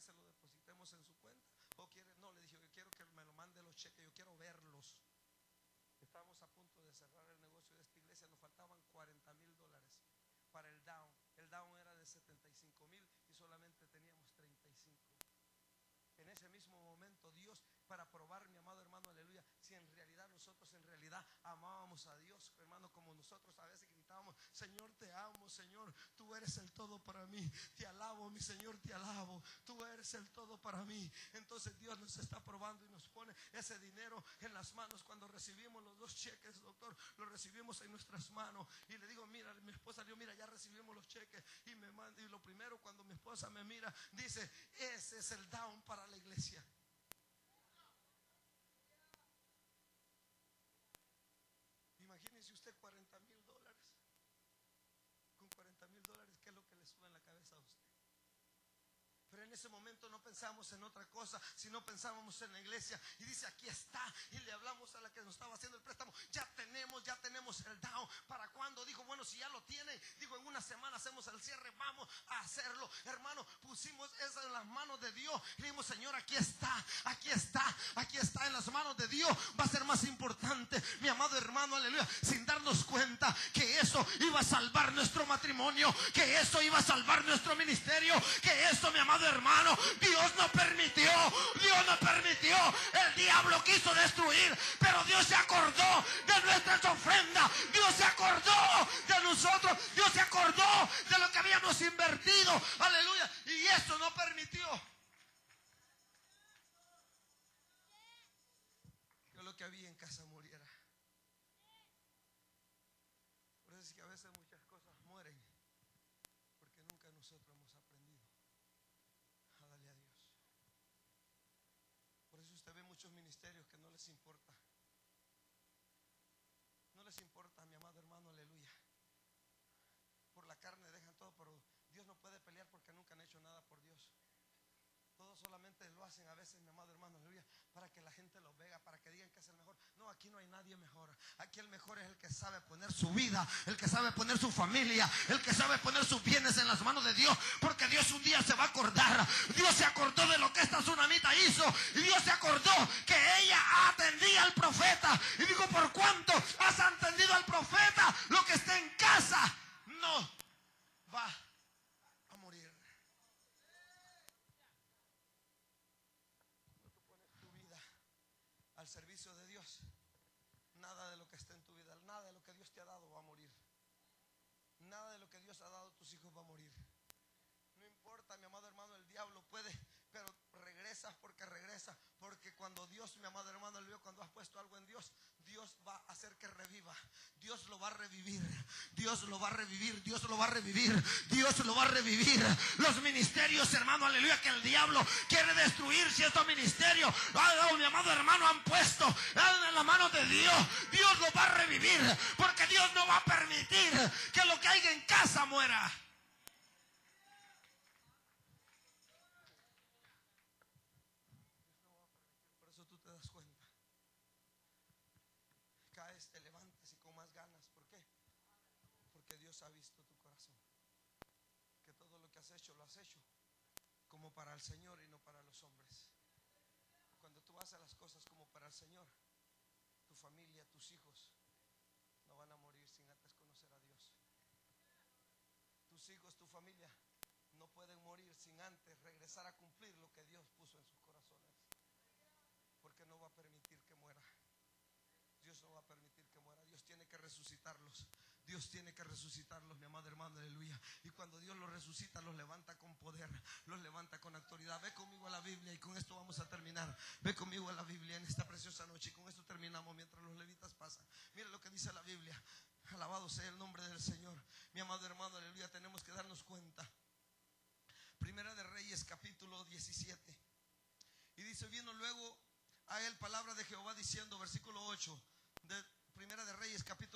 se lo depositemos en su cuenta? ¿O quiere? No, le dije, yo quiero que me lo mande los cheques, yo quiero verlos. Estábamos a punto de cerrar el negocio de esta iglesia, nos faltaban $40,000 para el down. El down era de 75,000 y solamente teníamos 35. En ese mismo momento Dios, para probar, mi amado hermano, aleluya, si en realidad nosotros amábamos a Dios, hermano, como nosotros a veces gritábamos: Señor, te amo, Señor, tú eres el todo para mí, te alabo, mi Señor, te alabo, tú eres el todo para mí. Entonces Dios nos está probando y nos pone ese dinero en las manos. Cuando recibimos los 2 cheques, doctor, los recibimos en nuestras manos y le digo: mira, mi esposa le digo: mira, ya recibimos los cheques. Y me manda, y lo primero, cuando mi esposa me mira, dice: ese es el down para la iglesia. Imagínense usted $40,000. Con $40,000, ¿qué es lo que le sube en la cabeza a usted? Pero en ese momento no pensamos en otra cosa, sino pensábamos en la iglesia. Y dice: aquí está. Y le hablamos a la que nos estaba haciendo el préstamo: ya tenemos el down. ¿Para cuándo? Dijo: bueno, si ya lo tienen, digo, en una semana hacemos el cierre, vamos a hacerlo. Hermano, pusimos eso en las manos de Dios. Y le dijimos: Señor, aquí está en las manos de Dios. Va a ser más importante, mi amado hermano, aleluya, sin darnos cuenta que eso iba a salvar nuestro matrimonio, que eso iba a salvar nuestro ministerio, que eso, mi amado hermano, Dios no permitió. El diablo quiso destruir, pero Dios se acordó de nuestras ofrendas. Dios se acordó de nosotros. Dios se acordó de lo que habíamos invertido, aleluya, y eso no permitió que lo que había en casa muriera. Por eso es que a veces muchas cosas mueren, porque nunca nosotros hemos aprendido a darle a Dios. Por eso usted ve muchos ministerios que no les importa. No les importa, mi amado hermano, aleluya. Por la carne dejan todo, pero Dios no puede pelear porque nunca han hecho nada por Dios. Todos solamente lo hacen a veces, mi amado hermano, aleluya, para que la gente lo vea, para que digan que es el mejor. No, aquí no hay nadie mejor. Aquí el mejor es el que sabe poner su vida, el que sabe poner su familia, el que sabe poner sus bienes en las manos de Dios. Porque Dios un día se va a acordar. Dios se acordó de lo que esta tsunamita hizo. Y Dios se acordó que ella atendía al profeta. Y dijo: por cuanto has atendido al profeta, lo que esté en casa no va a morir. Al servicio de Dios, nada de lo que está en tu vida, nada de lo que Dios te ha dado va a morir. Nada de lo que Dios ha dado a tus hijos va a morir. No importa, mi amado hermano, el diablo puede, pero regresas porque regresa. Porque cuando Dios, mi amado hermano, cuando has puesto algo en Dios, Dios va a hacer que reviva. Dios lo va a revivir. Dios lo va a revivir. Dios lo va a revivir. Dios lo va a revivir. Los ministerios, hermano, aleluya, que el diablo quiere destruir, si estos ministerios, mi amado hermano, han puesto en la mano de Dios, Dios lo va a revivir. Porque Dios no va a permitir que lo que haya en casa muera. Tú te das cuenta, caes, te levantas y con más ganas. ¿Por qué? Porque Dios ha visto tu corazón, que todo lo que has hecho, lo has hecho como para el Señor y no para los hombres. Cuando tú haces las cosas como para el Señor, tu familia, tus hijos no van a morir sin antes conocer a Dios. Tus hijos, tu familia no pueden morir sin antes regresar a cumplir lo que Dios puso en sus corazones. Porque no va a permitir que muera. Dios no va a permitir que muera. Dios tiene que resucitarlos. Dios tiene que resucitarlos, mi amado hermano, aleluya. Y cuando Dios los resucita, los levanta con poder, los levanta con autoridad. Ve conmigo a la Biblia y con esto vamos a terminar. Ve conmigo a la Biblia en esta preciosa noche y con esto terminamos mientras los levitas pasan. Mira lo que dice la Biblia. Alabado sea el nombre del Señor. Mi amado hermano, aleluya, tenemos que darnos cuenta. Primera de Reyes, capítulo 17. Y dice: vino luego a él palabra de Jehová diciendo, versículo 8 de Primera de Reyes, capítulo